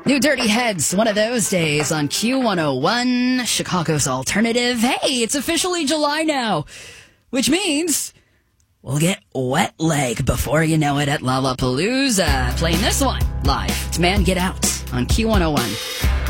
New Dirty Heads, one of those days on Q101, Chicago's alternative. Hey, it's officially July now, which means we'll get Wet Leg before you know it at Lollapalooza. Playing this one live. It's Man Get Out on Q101.